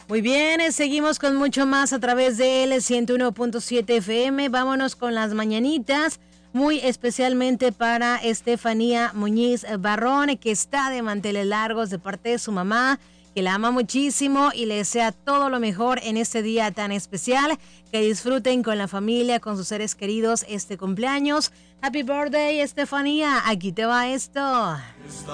Muy bien, seguimos con mucho más a través de L 101.7 FM. Vámonos con las mañanitas, muy especialmente para Estefanía Muñiz Barrón, que está de manteles largos de parte de su mamá, que la ama muchísimo y le desea todo lo mejor en este día tan especial. Que disfruten con la familia, con sus seres queridos este cumpleaños. Happy birthday, Estefanía. Aquí te va esto.